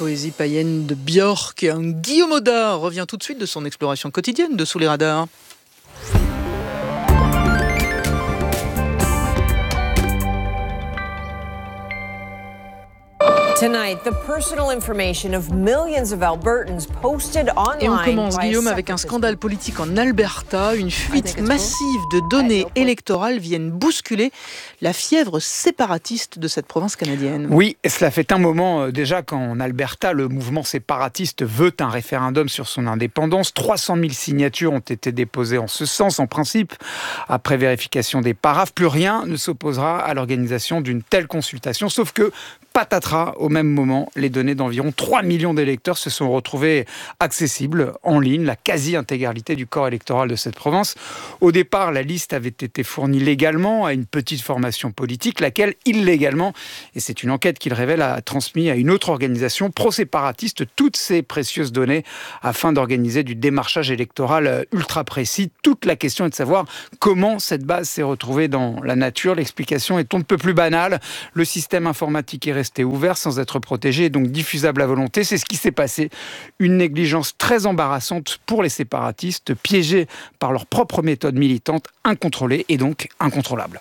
poésie païenne de Björk. Guillaume Audard revient tout de suite de son exploration quotidienne de Sous les radars. Tonight, the personal information of millions of Albertans posted online. Et on commence, Guillaume, avec un scandale politique en Alberta. Une fuite massive de données électorales viennent bousculer la fièvre séparatiste de cette province canadienne. Oui, et cela fait un moment déjà qu'en Alberta, le mouvement séparatiste veut un référendum sur son indépendance. 300 000 signatures ont été déposées en ce sens. En principe, après vérification des paraphes, plus rien ne s'opposera à l'organisation d'une telle consultation. Sauf que, patatras, au même moment, les données d'environ 3 millions d'électeurs se sont retrouvées accessibles en ligne, la quasi-intégralité du corps électoral de cette province. Au départ, la liste avait été fournie légalement à une petite formation politique, laquelle, illégalement, et c'est une enquête qui le révèle, a transmis à une autre organisation pro-séparatiste toutes ces précieuses données afin d'organiser du démarchage électoral ultra précis. Toute la question est de savoir comment cette base s'est retrouvée dans la nature. L'explication est on ne peut plus banale. Le système informatique est resté ouvert sans être protégé et donc diffusable à volonté. C'est ce qui s'est passé. Une négligence très embarrassante pour les séparatistes, piégés par leur propre méthode militante, incontrôlée et donc incontrôlable.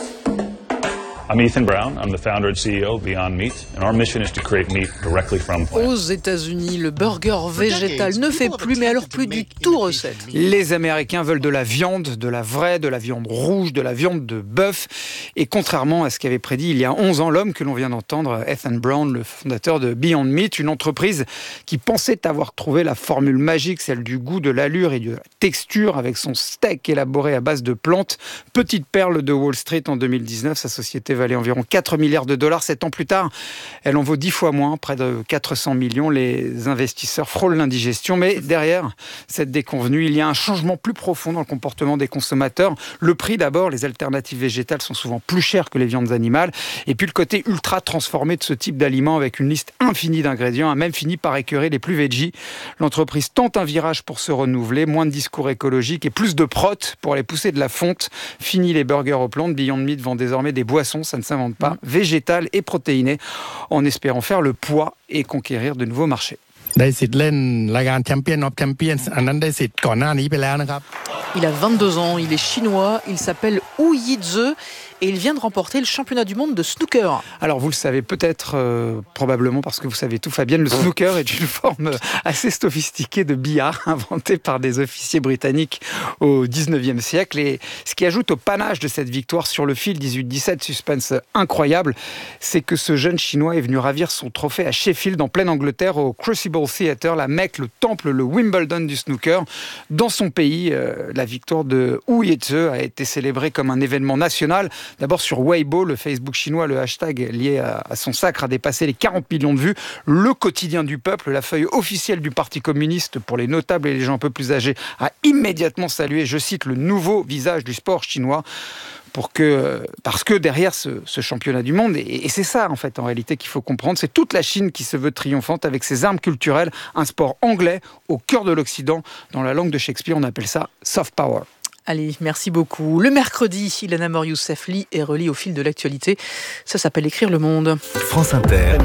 I'm Ethan Brown. I'm the founder and CEO of Beyond Meat, and our mission is to create meat directly from plants. Aux États-Unis, le burger végétal ne fait plus, mais alors plus du tout recette. Les Américains veulent de la viande, de la vraie, de la viande rouge, de la viande de bœuf. Et contrairement à ce qu'avait prédit il y a 11 ans l'homme que l'on vient d'entendre, Ethan Brown, le fondateur de Beyond Meat, une entreprise qui pensait avoir trouvé la formule magique, celle du goût, de l'allure et de la texture avec son steak élaboré à base de plantes. Petite perle de Wall Street en 2019, sa société valait environ 4 milliards de dollars. 7 ans plus tard, elle en vaut 10 fois moins, près de 400 millions. Les investisseurs frôlent l'indigestion, mais derrière cette déconvenue, il y a un changement plus profond dans le comportement des consommateurs. Le prix d'abord, les alternatives végétales sont souvent plus chères que les viandes animales. Et puis le côté ultra transformé de ce type d'aliments avec une liste infinie d'ingrédients a même fini par écœurer les plus veggies. L'entreprise tente un virage pour se renouveler, moins de discours écologiques et plus de prot pour les pousser de la fonte. Fini les burgers aux plantes, Beyond Meat vend désormais des boissons, ça ne s'invente pas, végétales et protéinées, en espérant faire le poids et conquérir de nouveaux marchés. ได้สิทธิ์เล่นรายการแชมเปี้ยนออฟแชมเปี้ยนอันนั้นได้สิทธิ์ก่อนหน้านี้ไปแล้วนะครับ Il a 22 ans, il est chinois, il s'appelle Wu Yizhe et il vient de remporter le championnat du monde de snooker. Alors vous le savez peut-être, probablement parce que vous savez tout Fabienne, le snooker est une forme assez sophistiquée de billard inventée par des officiers britanniques au 19e siècle. Et ce qui ajoute au panache de cette victoire sur le fil 18-17, suspense incroyable, c'est que ce jeune chinois est venu ravir son trophée à Sheffield en pleine Angleterre au Crucible Theatre, la Mecque, le temple, le Wimbledon du snooker. Dans son pays, la victoire de Wu Yizhe a été célébrée comme un événement national. D'abord sur Weibo, le Facebook chinois, le hashtag lié à son sacre a dépassé les 40 millions de vues. Le quotidien du peuple, la feuille officielle du Parti communiste pour les notables et les gens un peu plus âgés, a immédiatement salué, je cite, le nouveau visage du sport chinois. Parce que derrière ce championnat du monde, et c'est ça en fait en réalité qu'il faut comprendre, c'est toute la Chine qui se veut triomphante avec ses armes culturelles, un sport anglais au cœur de l'Occident. Dans la langue de Shakespeare, on appelle ça soft power. Allez, merci beaucoup. Le mercredi, Ilana Mor-Youssef lit et relit au fil de l'actualité. Ça s'appelle Écrire le monde. France Inter.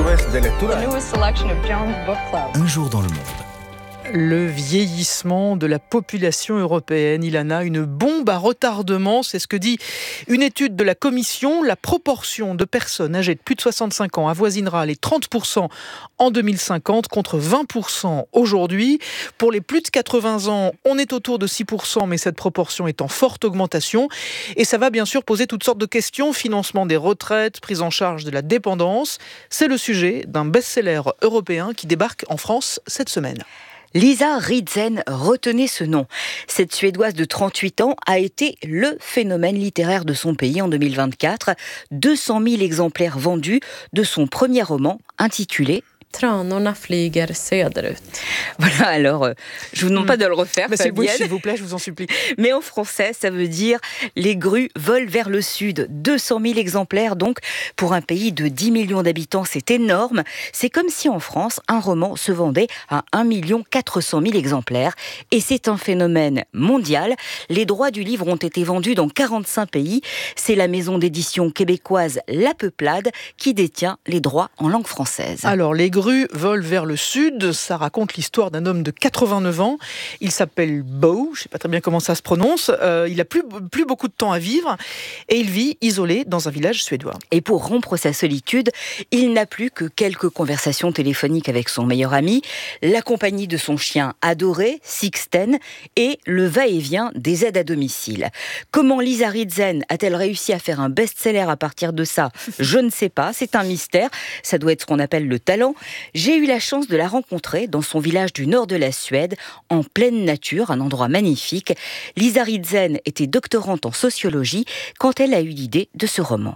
Un jour dans le monde. Le vieillissement de la population européenne, Ilana, une bombe à retardement, c'est ce que dit une étude de la Commission. La proportion de personnes âgées de plus de 65 ans avoisinera les 30% en 2050 contre 20% aujourd'hui. Pour les plus de 80 ans, on est autour de 6%, mais cette proportion est en forte augmentation. Et ça va bien sûr poser toutes sortes de questions, financement des retraites, prise en charge de la dépendance. C'est le sujet d'un best-seller européen qui débarque en France cette semaine. Lisa Ridzen, retenez ce nom. Cette Suédoise de 38 ans a été le phénomène littéraire de son pays en 2024. 200 000 exemplaires vendus de son premier roman intitulé Tranorna flyger söderut. Voilà, alors, je vous demande pas de le refaire, mais c'est beau, Fabienne. s'il vous plaît, je vous en supplie. Mais en français, ça veut dire les grues volent vers le sud. 200 000 exemplaires, donc, pour un pays de 10 millions d'habitants, c'est énorme. C'est comme si en France, un roman se vendait à 1 400 000 exemplaires. Et c'est un phénomène mondial. Les droits du livre ont été vendus dans 45 pays. C'est la maison d'édition québécoise La Peuplade qui détient les droits en langue française. Alors, les grues grues volent vers le sud. Ça raconte l'histoire d'un homme de 89 ans. Il s'appelle Bo, je ne sais pas très bien comment ça se prononce. Il n'a plus beaucoup de temps à vivre et il vit isolé dans un village suédois. Et pour rompre sa solitude, il n'a plus que quelques conversations téléphoniques avec son meilleur ami, la compagnie de son chien adoré, Sixten, et le va-et-vient des aides à domicile. Comment Lisa Ritzen a-t-elle réussi à faire un best-seller à partir de ça ? Je ne sais pas, c'est un mystère. Ça doit être ce qu'on appelle le talent. J'ai eu la chance de la rencontrer dans son village du nord de la Suède, en pleine nature, un endroit magnifique. Lisa Ritzen était doctorante en sociologie quand elle a eu l'idée de ce roman.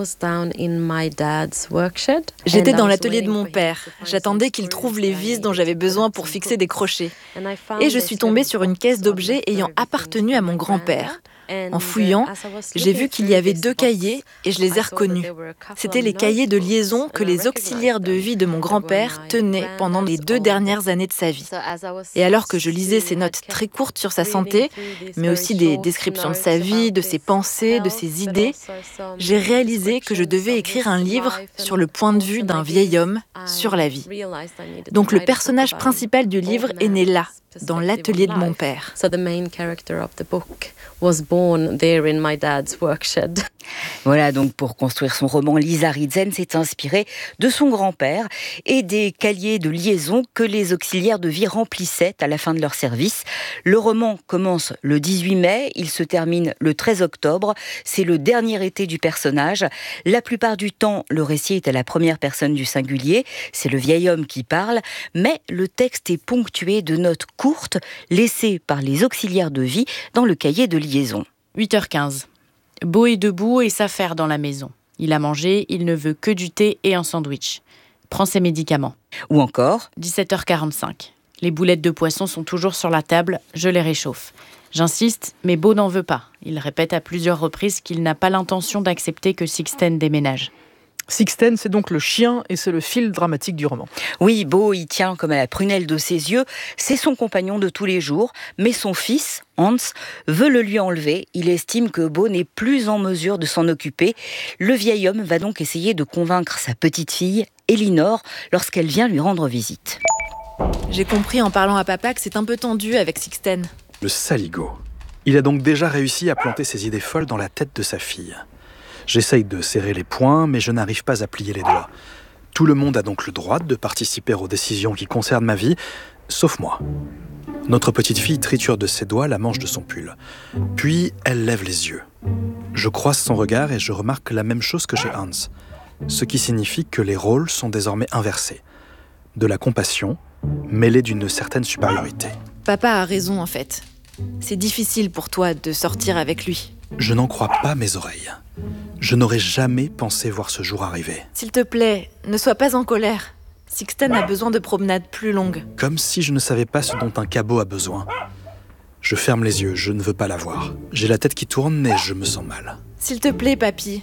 J'étais dans l'atelier de mon père. J'attendais qu'il trouve les vis dont j'avais besoin pour fixer des crochets. Et je suis tombée sur une caisse d'objets ayant appartenu à mon grand-père. En fouillant, j'ai vu qu'il y avait 2 cahiers et je les ai reconnus. C'étaient les cahiers de liaison que les auxiliaires de vie de mon grand-père tenaient pendant les 2 dernières années de sa vie. Et alors que je lisais ces notes très courtes sur sa santé, mais aussi des descriptions de sa vie, de ses pensées, de ses idées, j'ai réalisé que je devais écrire un livre sur le point de vue d'un vieil homme sur la vie. Donc le personnage principal du livre est né là, dans l'atelier de mon père. Voilà, donc pour construire son roman, Lisa Ritzen s'est inspirée de son grand-père et des cahiers de liaison que les auxiliaires de vie remplissaient à la fin de leur service. Le roman commence le 18 mai, il se termine le 13 octobre. C'est le dernier été du personnage. La plupart du temps, le récit est à la première personne du singulier. C'est le vieil homme qui parle, mais le texte est ponctué de notes courtes laissées par les auxiliaires de vie dans le cahier de liaison. 8h15. Bo est debout et s'affaire dans la maison. Il a mangé, il ne veut que du thé et un sandwich. Prend ses médicaments. Ou encore 17h45. Les boulettes de poisson sont toujours sur la table, je les réchauffe. J'insiste, mais Bo n'en veut pas. Il répète à plusieurs reprises qu'il n'a pas l'intention d'accepter que Sixten déménage. Sixten, c'est donc le chien et c'est le fil dramatique du roman. Oui, Bo y tient comme à la prunelle de ses yeux. C'est son compagnon de tous les jours, mais son fils, Hans, veut le lui enlever. Il estime que Bo n'est plus en mesure de s'en occuper. Le vieil homme va donc essayer de convaincre sa petite fille, Elinor, lorsqu'elle vient lui rendre visite. J'ai compris en parlant à papa que c'est un peu tendu avec Sixten. Le saligo. Il a donc déjà réussi à planter ses idées folles dans la tête de sa fille. J'essaye de serrer les poings, mais je n'arrive pas à plier les doigts. Tout le monde a donc le droit de participer aux décisions qui concernent ma vie, sauf moi. Notre petite fille triture de ses doigts la manche de son pull. Puis, elle lève les yeux. Je croise son regard et je remarque la même chose que chez Hans. Ce qui signifie que les rôles sont désormais inversés. De la compassion, mêlée d'une certaine supériorité. Papa a raison en fait. C'est difficile pour toi de sortir avec lui. Je n'en crois pas mes oreilles. Je n'aurais jamais pensé voir ce jour arriver. S'il te plaît, ne sois pas en colère. Sixten a besoin de promenades plus longues. Comme si je ne savais pas ce dont un cabot a besoin. Je ferme les yeux, je ne veux pas la voir. J'ai la tête qui tourne et je me sens mal. S'il te plaît, papy.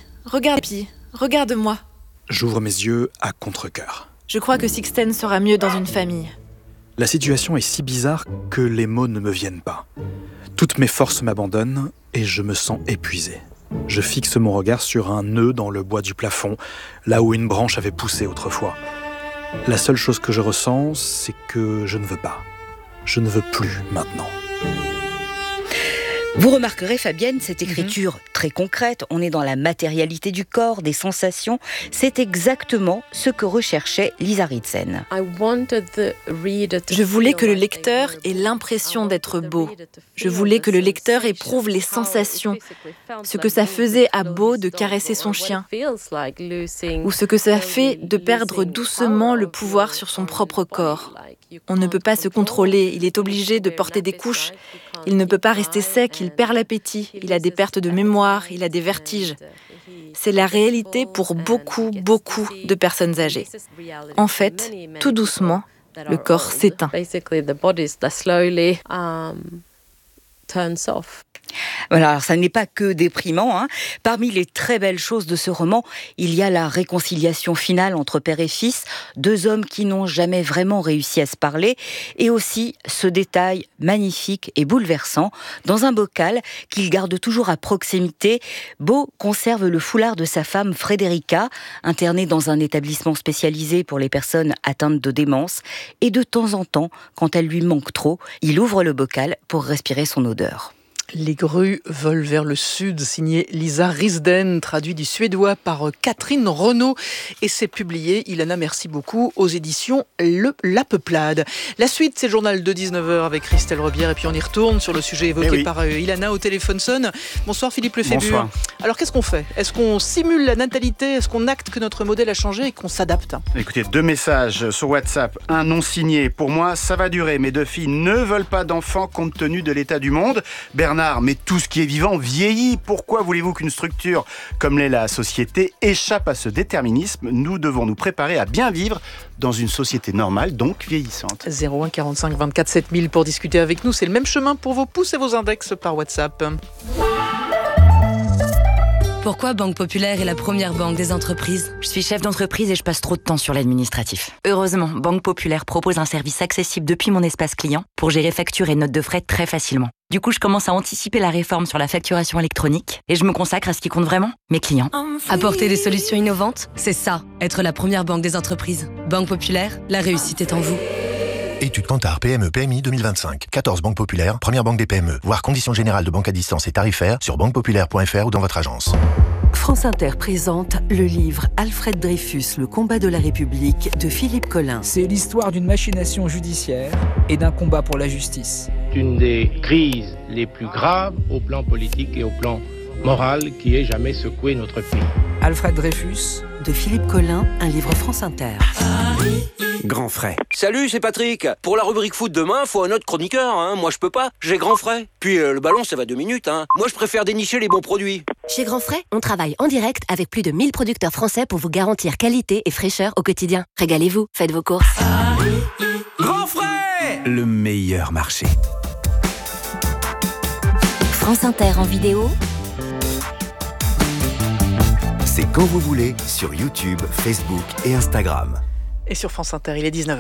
Regarde-moi. J'ouvre mes yeux à contre-cœur. Je crois que Sixten sera mieux dans une famille. La situation est si bizarre que les mots ne me viennent pas. Toutes mes forces m'abandonnent et je me sens épuisé. Je fixe mon regard sur un nœud dans le bois du plafond, là où une branche avait poussé autrefois. La seule chose que je ressens, c'est que je ne veux pas. Je ne veux plus maintenant. Vous remarquerez, Fabienne, cette écriture très concrète, on est dans la matérialité du corps, des sensations. C'est exactement ce que recherchait Lisa Ritzen. Je voulais que le lecteur ait l'impression d'être Bo. Je voulais que le lecteur éprouve les sensations, ce que ça faisait à Bo de caresser son chien, ou ce que ça fait de perdre doucement le pouvoir sur son propre corps. On ne peut pas se contrôler, il est obligé de porter des couches. Il ne peut pas rester sec, il perd l'appétit, il a des pertes de mémoire, il a des vertiges. C'est la réalité pour beaucoup de personnes âgées. En fait, tout doucement, le corps s'éteint. Voilà, alors ça n'est pas que déprimant, hein. Parmi les très belles choses de ce roman, il y a la réconciliation finale entre père et fils, deux hommes qui n'ont jamais vraiment réussi à se parler, et aussi ce détail magnifique et bouleversant. Dans un bocal qu'il garde toujours à proximité, Beau conserve le foulard de sa femme Frédérica, internée dans un établissement spécialisé pour les personnes atteintes de démence, et de temps en temps, quand elle lui manque trop, il ouvre le bocal pour respirer son odeur. Les grues volent vers le sud, signé Lisa Risden, traduit du suédois par Catherine Renaud. Et c'est publié, Ilana, merci beaucoup, aux éditions La Peuplade. La suite, c'est le journal de 19h avec Christelle Rebière. Et puis on y retourne sur le sujet évoqué par Ilana au téléphone sonne. Bonsoir Philippe Lefébure. Bonsoir. Alors qu'est-ce qu'on fait ? Est-ce qu'on simule la natalité ? Est-ce qu'on acte que notre modèle a changé et qu'on s'adapte ? Écoutez, 2 messages sur WhatsApp. Un non signé. Pour moi, ça va durer. Mes 2 filles ne veulent pas d'enfants compte tenu de l'état du monde. Bernard, mais tout ce qui est vivant vieillit. Pourquoi voulez-vous qu'une structure comme l'est la société échappe à ce déterminisme ? Nous devons nous préparer à bien vivre dans une société normale, donc vieillissante. 01 45 24 7000 pour discuter avec nous. C'est le même chemin pour vos pouces et vos index par WhatsApp. Pourquoi Banque Populaire est la première banque des entreprises ? Je suis chef d'entreprise et je passe trop de temps sur l'administratif. Heureusement, Banque Populaire propose un service accessible depuis mon espace client pour gérer factures et notes de frais très facilement. Du coup, je commence à anticiper la réforme sur la facturation électronique et je me consacre à ce qui compte vraiment, mes clients. Apporter des solutions innovantes, c'est ça, être la première banque des entreprises. Banque Populaire, la réussite est en vous. Étude Kantar PME PMI 2025. 14 banques populaires, première banque des PME. Voir conditions générales de banque à distance et tarifaires sur banquepopulaire.fr ou dans votre agence. France Inter présente le livre Alfred Dreyfus, le combat de la République de Philippe Collin. C'est l'histoire d'une machination judiciaire et d'un combat pour la justice. Une des crises les plus graves au plan politique et au plan moral qui ait jamais secoué notre pays. Alfred Dreyfus de Philippe Collin, un livre France Inter. Grand frais. Salut, c'est Patrick. Pour la rubrique foot demain, faut un autre chroniqueur. Moi, je peux pas. J'ai Grand frais. Puis le ballon, ça va 2 minutes. Moi, je préfère dénicher les bons produits. Chez Grand Frais, on travaille en direct avec plus de 1000 producteurs français pour vous garantir qualité et fraîcheur au quotidien. Régalez-vous, faites vos courses. Grand frais, le meilleur marché. France Inter en vidéo. C'est quand vous voulez sur YouTube, Facebook et Instagram. Et sur France Inter, il est 19h.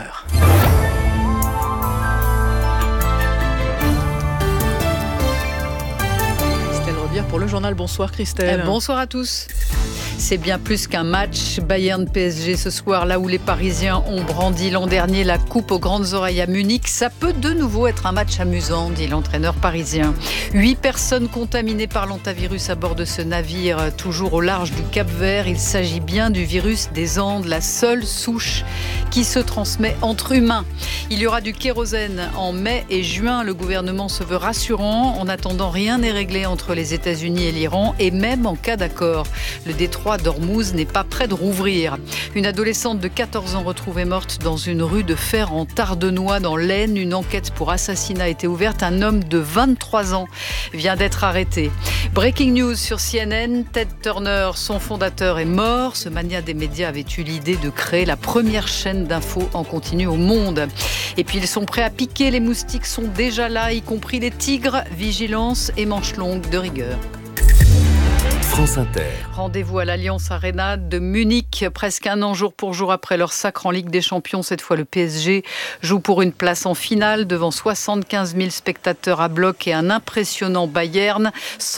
Christelle Rebière pour le journal. Bonsoir Christelle. Bonsoir à tous. C'est bien plus qu'un match. Bayern-PSG ce soir, là où les Parisiens ont brandi l'an dernier la coupe aux grandes oreilles à Munich. Ça peut de nouveau être un match amusant, dit l'entraîneur parisien. 8 personnes contaminées par l'hantavirus à bord de ce navire, toujours au large du Cap-Vert. Il s'agit bien du virus des Andes, la seule souche qui se transmet entre humains. Il y aura du kérosène en mai et juin. Le gouvernement se veut rassurant. En attendant, rien n'est réglé entre les États-Unis et l'Iran, et même en cas d'accord. Le détroit d'Ormuz n'est pas près de rouvrir. Une adolescente de 14 ans retrouvée morte dans une rue de Fer en Tardenois dans l'Aisne. Une enquête pour assassinat a été ouverte. Un homme de 23 ans vient d'être arrêté. Breaking news sur CNN. Ted Turner, son fondateur, est mort. Ce mania des médias avait eu l'idée de créer la première chaîne d'infos en continu au monde. Et puis ils sont prêts à piquer. Les moustiques sont déjà là, y compris les tigres. Vigilance et manches longues de rigueur. France Inter. Rendez-vous à l'Allianz Arena de Munich, presque un an jour pour jour après leur sacre en Ligue des Champions. Cette fois, le PSG joue pour une place en finale devant 75 000 spectateurs à bloc et un impressionnant Bayern.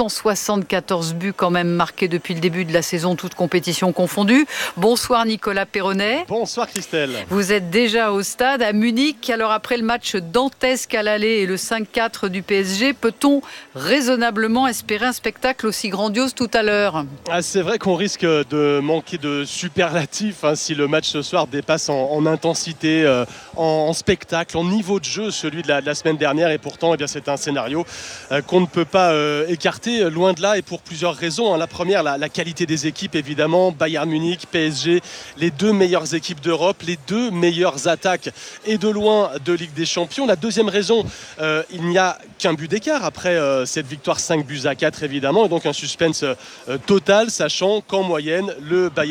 174 buts quand même marqués depuis le début de la saison, toutes compétitions confondues. Bonsoir Nicolas Perronnet. Bonsoir Christelle. Vous êtes déjà au stade à Munich. Alors après le match dantesque à l'aller et le 5-4 du PSG, peut-on raisonnablement espérer un spectacle aussi grandiose tout à l'heure ? C'est vrai qu'on risque de manquer de superlatifs si le match ce soir dépasse en intensité, en spectacle, en niveau de jeu, celui de la semaine dernière. Et pourtant, c'est un scénario qu'on ne peut pas écarter, loin de là, et pour plusieurs raisons. La première, la qualité des équipes, évidemment. Bayern Munich, PSG, les 2 meilleures équipes d'Europe, les 2 meilleures attaques, et de loin de Ligue des Champions. La deuxième raison, il n'y a qu'un but d'écart après cette victoire 5-4, évidemment, et donc un suspense total, sachant qu'en moyenne, le Bayern Munich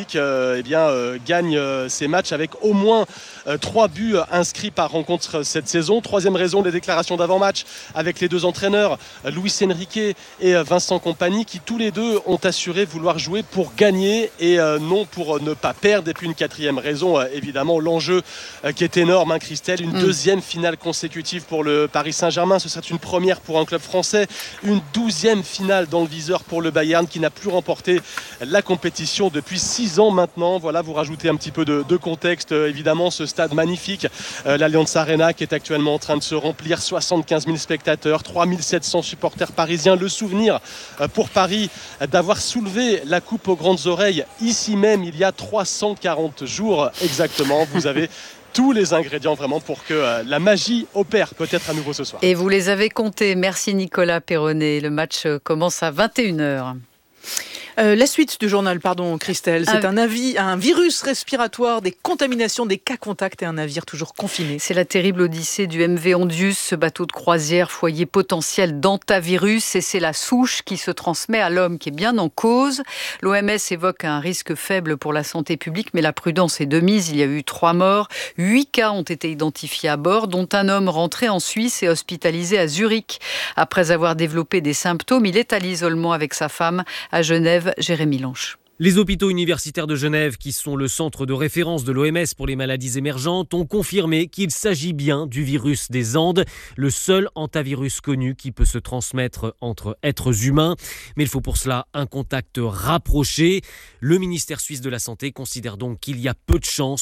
Munich gagne ses matchs avec au moins 3 buts inscrits par rencontre cette saison. Troisième raison, les déclarations d'avant-match avec les 2 entraîneurs, Luis Enrique et Vincent Kompany, qui tous les deux ont assuré vouloir jouer pour gagner et non pour ne pas perdre. Et puis une 4e raison, évidemment, l'enjeu qui est énorme, hein, Christelle, une 2e finale consécutive pour le Paris Saint-Germain. Ce serait une première pour un club français, une 12e finale dans le viseur pour le Bayern qui n'a plus remporté la compétition depuis 6 ans maintenant. Voilà, vous rajoutez un petit peu de contexte, évidemment, ce stade magnifique, l'Allianz Arena, qui est actuellement en train de se remplir, 75 000 spectateurs, 3 700 supporters parisiens. Le souvenir pour Paris d'avoir soulevé la coupe aux grandes oreilles ici même il y a 340 jours exactement. Vous avez tous les ingrédients vraiment pour que la magie opère peut-être à nouveau ce soir. Et vous les avez comptés. Merci Nicolas Perronnet. Le match commence à 21h. La suite du journal, pardon Christelle, c'est un virus respiratoire, des contaminations, des cas contacts et un navire toujours confiné. C'est la terrible odyssée du MV Ondius, ce bateau de croisière, foyer potentiel d'hantavirus, et c'est la souche qui se transmet à l'homme qui est bien en cause. L'OMS évoque un risque faible pour la santé publique, mais la prudence est de mise. Il y a eu 3 morts, 8 cas ont été identifiés à bord, dont un homme rentré en Suisse et hospitalisé à Zurich. Après avoir développé des symptômes, il est à l'isolement avec sa femme à Genève. Jérémy Lanche. Les hôpitaux universitaires de Genève, qui sont le centre de référence de l'OMS pour les maladies émergentes, ont confirmé qu'il s'agit bien du virus des Andes, le seul hantavirus connu qui peut se transmettre entre êtres humains. Mais il faut pour cela un contact rapproché. Le ministère suisse de la Santé considère donc qu'il y a peu de chances